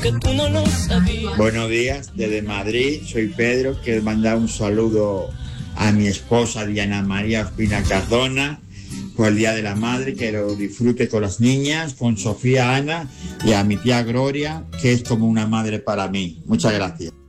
que tú no lo sabías. Buenos días, desde Madrid, soy Pedro, quiero mandar un saludo a mi esposa Diana María Ospina Cardona por el Día de la Madre, que lo disfrute con las niñas, con Sofía Ana y a mi tía Gloria, que es como una madre para mí. Muchas gracias.